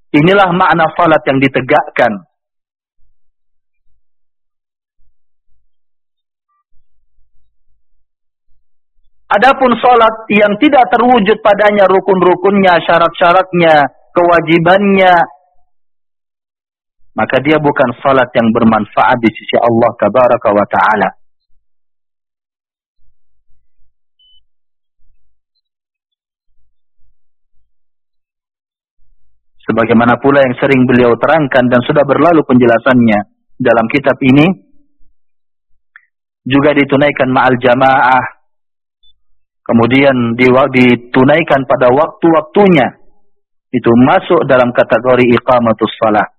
Inilah makna salat yang ditegakkan. Adapun salat yang tidak terwujud padanya rukun-rukunnya, syarat-syaratnya, kewajibannya, maka dia bukan salat yang bermanfaat di sisi Allah Tabaraka wa Ta'ala. Sebagaimana pula yang sering beliau terangkan dan sudah berlalu penjelasannya dalam kitab ini, juga ditunaikan ma'al jamaah, kemudian ditunaikan pada waktu-waktunya, itu masuk dalam kategori iqamatus shalah.